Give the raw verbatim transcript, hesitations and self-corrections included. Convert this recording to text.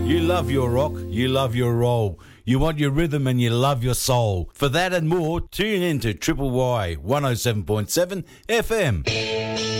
You love your rock, you love your roll. You want your rhythm and you love your soul. For that and more, tune in to Triple Y one oh seven point seven F M.